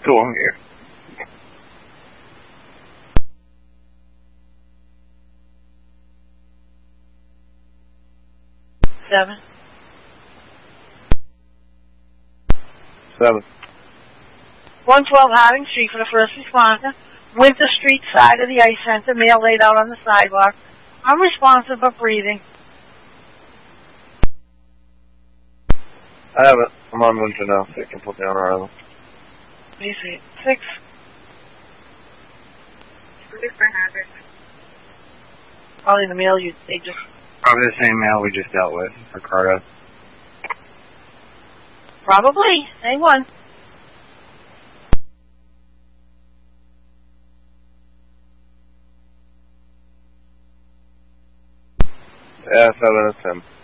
door here. Seven. 112 Harding Street for the first responder. Winter Street side of the ice center. Male laid out on the sidewalk. Unresponsive but breathing. I have it. I'm on winter now, so you can put me on our island. What do you see? 6. Probably the male they just... Probably the same male we just dealt with, Ricardo. Probably. Same one. Yeah, 7 is him.